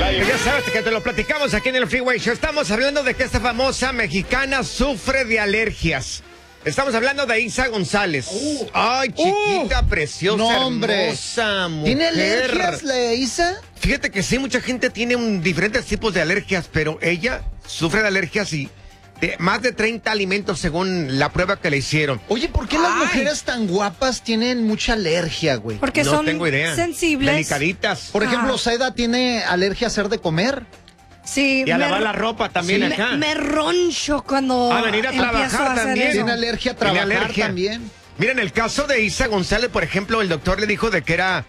Ya sabes que te lo platicamos aquí en el Freeway Show. Estamos hablando de que esta famosa mexicana sufre de alergias. Estamos hablando de Isa González. Ay, chiquita, preciosa, no, hombre. hermosa mujer. ¿Tiene alergias la Isa? Fíjate que sí, mucha gente tiene diferentes tipos de alergias, pero ella sufre de alergias y de más de 30 alimentos según la prueba que le hicieron. Oye, ¿por qué las mujeres tan guapas tienen mucha alergia, güey? Porque no son tengo idea. sensibles. Delicaditas. Por ejemplo, Saida tiene alergia a hacer de comer. Sí, Y a lavar la ropa también acá. Me roncho cuando A venir a trabajar también. Tiene alergia a trabajar alergia. también. Mira, en el caso de Isa González, por ejemplo, el doctor le dijo de que era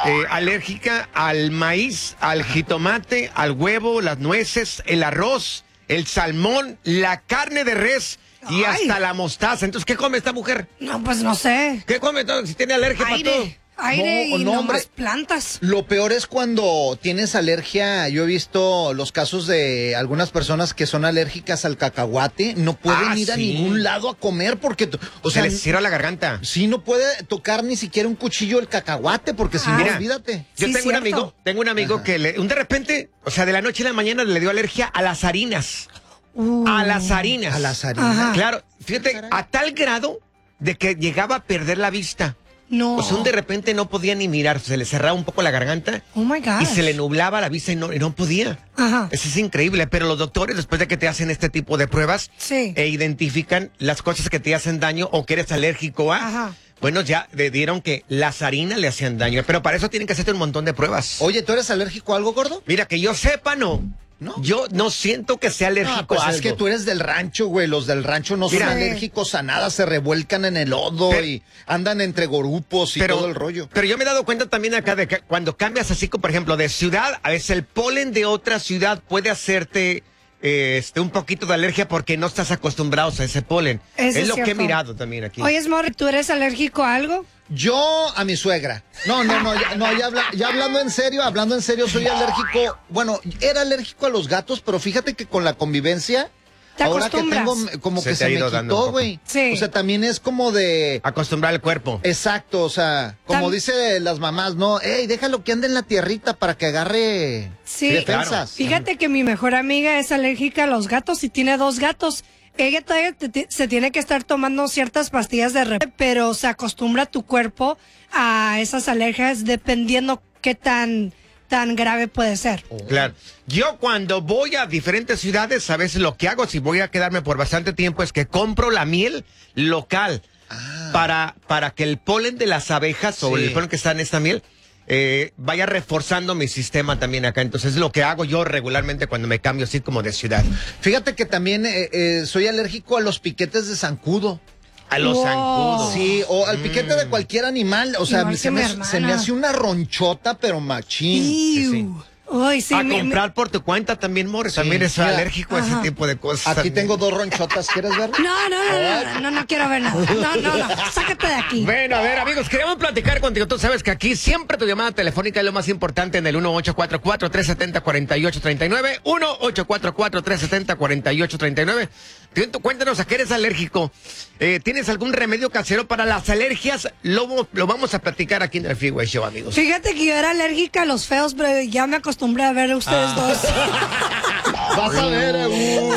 alérgica al maíz, al jitomate, al huevo, las nueces, el arroz, el salmón, la carne de res y hasta la mostaza. Entonces, ¿qué come esta mujer? No, pues no sé. ¿Qué come todo? Si tiene alergia para todo. Aire y no, nomás hombre. plantas. Lo peor es cuando tienes alergia. Yo he visto los casos de algunas personas que son alérgicas al cacahuate. No pueden ir a ningún lado a comer porque, Se les cierra la garganta. Sí, no puede tocar ni siquiera un cuchillo el cacahuate porque si no, Mira, olvídate. Yo Sí, tengo un amigo que de repente, o sea, de la noche a la mañana le dio alergia a las harinas. A las harinas. A las harinas. Ajá. Claro, fíjate, a tal grado de que llegaba a perder la vista. No. O sea, de repente no podía ni mirar, se le cerraba un poco la garganta. Oh my God. Y se le nublaba la vista y no podía. Ajá. Eso es increíble, pero los doctores, después de que te hacen este tipo de pruebas, Sí. Identifican las cosas que te hacen daño o que eres alérgico a. Ajá. Bueno, ya le dieron que las harinas le hacían daño, pero para eso tienen que hacerte un montón de pruebas. Oye, ¿tú eres alérgico a algo, gordo? Mira, que yo sepa, no. ¿No? Yo no siento que sea alérgico No, pues a algo. es que tú eres del rancho, güey. Los del rancho no Mira. son alérgicos a nada, se revuelcan en el lodo y andan entre grupos y todo el rollo. Pero yo me he dado cuenta también acá de que cuando cambias así, como por ejemplo, de ciudad, a veces el polen de otra ciudad puede hacerte un poquito de alergia porque no estás acostumbrado a ese polen. Eso es es lo que he cierto. mirado también aquí. Oye, Morri, ¿tú eres alérgico a algo? Yo a mi suegra. Ya hablando en serio, soy alérgico. Bueno, era alérgico a los gatos, pero fíjate que con la convivencia, ¿Te ahora que acostumbras? tengo, como Se que te ha se me ido dando un quitó, poco. güey. Sí. O sea, también es como de... Acostumbrar el cuerpo. Exacto, o sea, como dice las mamás, ¿no? Ey, déjalo que ande en la tierrita para que agarre Sí. defensas. Fíjate que mi mejor amiga es alérgica a los gatos y tiene 2 gatos. Ella todavía se tiene que estar tomando ciertas pastillas de repente, pero se acostumbra tu cuerpo a esas alergias dependiendo qué tan grave puede ser. Claro. Yo cuando voy a diferentes ciudades, a veces lo que hago, si voy a quedarme por bastante tiempo, es que compro la miel local para que el polen de las abejas o el polen que está en esta miel vaya reforzando mi sistema también acá. Entonces es lo que hago yo regularmente cuando me cambio así como de ciudad. Fíjate que también soy alérgico a los piquetes de zancudo. A los Wow. zancudos. Sí, o al piquete de cualquier animal. O sea, Igual que mi hermana. se me hace una ronchota, pero machín. Iu. Ay, sí, A comprar por tu cuenta también, Morris. También es mira. alérgico a ese tipo de cosas. Aquí también. tengo 2 ronchotas, ¿quieres ver? No quiero ver nada. No, sácate de aquí. Bueno, a ver, amigos, queremos platicar contigo. Tú sabes que aquí siempre tu llamada telefónica es lo más importante en el 1-844-370-4839. 1-844-370-4839. Cuéntanos a qué eres alérgico. ¿Tienes algún remedio casero para las alergias? Lo vamos a platicar aquí en el Freeway Show, amigos. Fíjate que yo era alérgica a los feos, pero ya me acostumbré a ver a ustedes dos. Vas a ver. En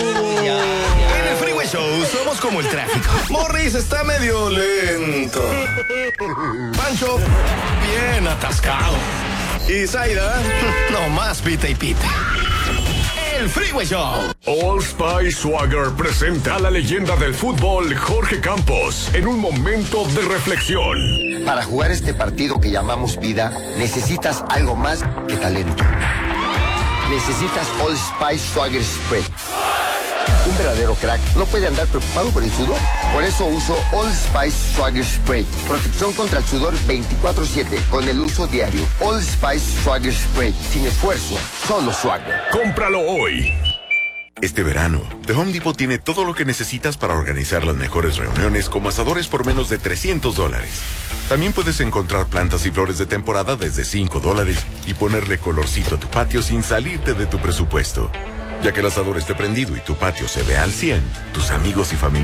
el Freeway Show somos como el tráfico. Morris está medio lento. Pancho, bien atascado. Y Zaida, nomás pita y pita. El Freeway Show. Old Spice Swagger presenta a la leyenda del fútbol Jorge Campos en un momento de reflexión. Para jugar este partido que llamamos vida, necesitas algo más que talento. Necesitas Old Spice Swagger Spray. Un verdadero crack no puede andar preocupado por el sudor. Por eso uso Old Spice Swagger Spray. Protección contra el sudor 24/7 con el uso diario. Old Spice Swagger Spray. Sin esfuerzo, solo Swagger. ¡Cómpralo hoy! Este verano, The Home Depot tiene todo lo que necesitas para organizar las mejores reuniones como asadores por menos de $300. También puedes encontrar plantas y flores de temporada desde $5 y ponerle colorcito a tu patio sin salirte de tu presupuesto. Ya que el asador esté prendido y tu patio se vea al 100, tus amigos y familia